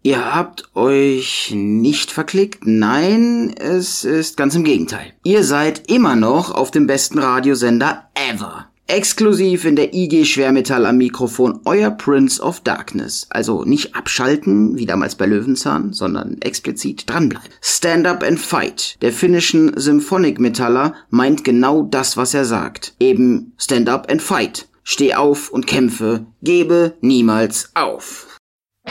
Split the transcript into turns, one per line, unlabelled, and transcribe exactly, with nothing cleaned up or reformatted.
Ihr habt euch nicht verklickt. Nein, es ist ganz im Gegenteil. Ihr seid immer noch auf dem besten Radiosender ever. Exklusiv in der I G Schwermetall am Mikrofon, euer Prince of Darkness. Also nicht abschalten, wie damals bei Löwenzahn, sondern explizit dranbleiben. Stand Up and Fight, der finnischen Symphonic-Metaller, meint genau das, was er sagt. Eben Stand Up and Fight. Steh auf und kämpfe, gebe niemals auf.